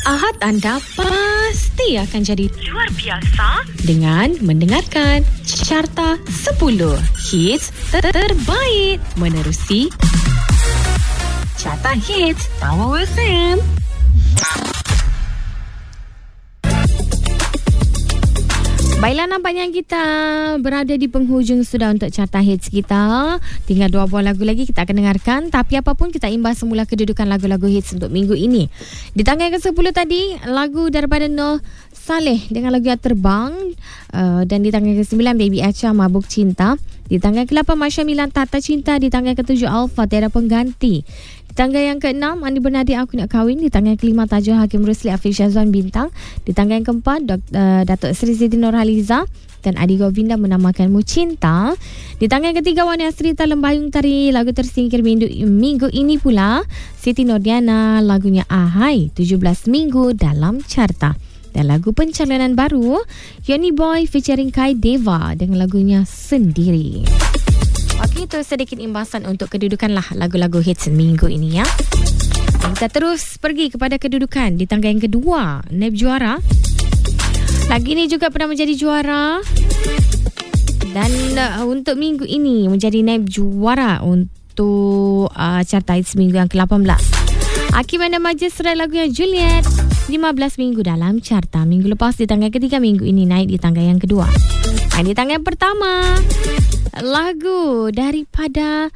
Ahad anda pasti akan jadi luar biasa dengan mendengarkan Carta 10 Hits terbaik menerusi Carta Hits Power FM. Baiklah, nampaknya kita berada di penghujung sudah untuk Carta Hits kita. Tinggal 2 buah lagu lagi kita akan dengarkan. Tapi apapun, kita imbas semula kedudukan lagu-lagu hits untuk minggu ini. Di tangga ke-10 tadi, lagu daripada Noh Saleh dengan lagu yang terbang. Dan di tangga ke-9, Baby Acha Mabuk Cinta. Di tangga ke-8, Masya Milan Tata Cinta. Di tangga ke-7, Alfa Tiada Pengganti. Tangga yang ke-6, Andi Bernadi Aku Nak Kahwin. Di tangga yang ke-5, Tajul Hakim Rusli Afiq Syazwan Bintang. Di tangga yang ke-4, Datuk Seri Siti Nurhaliza dan Adi Govinda Menamakanmu Cinta. Di tangga yang ke-3, Wani Asrita Lembayung Tari, lagu tersingkir minggu ini pula Siti Nordiana, lagunya Ahai, 17 minggu dalam carta. Dan lagu pencalonan baru, Yoni Boy featuring Kai Deva dengan lagunya Sendiri. Okey, itu sedikit imbasan untuk kedudukan lah lagu-lagu hits minggu ini ya. Kita terus pergi kepada kedudukan di tangga yang kedua, naib juara. Lagu ini juga pernah menjadi juara. Dan untuk minggu ini menjadi naib juara untuk Carta Hits minggu yang ke-18. Hakim Anda Majlis lagunya Juliet, 15 minggu dalam carta. Minggu lepas di tangga ketiga, minggu ini naik di tangga yang kedua. Di tangga yang pertama, lagu daripada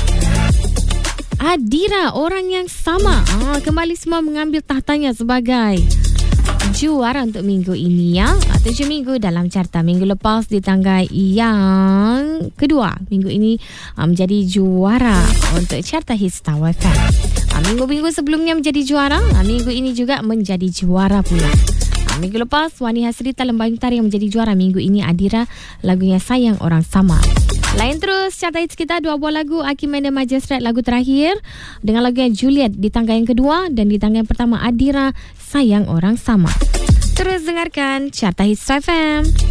Adira, Orang Yang Sama. Kembali semua mengambil tahtanya sebagai juara untuk minggu ini ya. 7 minggu dalam carta. Minggu lepas di tangga yang kedua, minggu ini menjadi juara untuk Carta Hits Power FM. Minggu-minggu sebelumnya menjadi juara, minggu ini juga menjadi juara pula. Minggu lepas Wani Hasrita Lembayung Tari yang menjadi juara. Minggu ini Adira, lagunya Sayang Orang Sama. Lain terus Carta Hits kita, 2 buah lagu. Hakim Anda Majlis lagu terakhir dengan lagunya Juliet di tangga yang kedua. Dan di tangga yang pertama Adira, Sayang Orang Sama. Terus dengarkan Carta Hits FM.